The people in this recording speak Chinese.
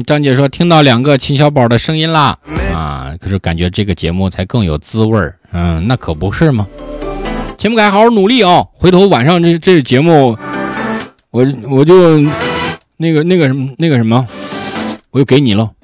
张姐说听到2个秦小宝的声音啦啊，可是感觉这个节目才更有滋味儿。那可不是吗？钱不改好好努力啊，回头晚上这节目我就那个什么我就给你了。